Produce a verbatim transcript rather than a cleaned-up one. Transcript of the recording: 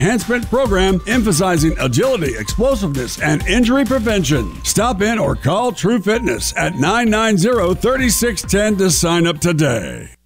enhancement program emphasizing agility, explosiveness, and injury prevention. Stop in or call True Fitness at nine nine zero, three six one zero to sign up today.